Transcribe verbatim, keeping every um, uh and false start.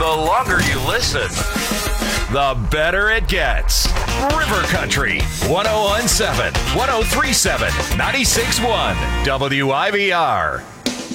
The longer you listen, the better it gets. River Country, one oh one seven, one oh three seven, ninety-six point one, W I V R.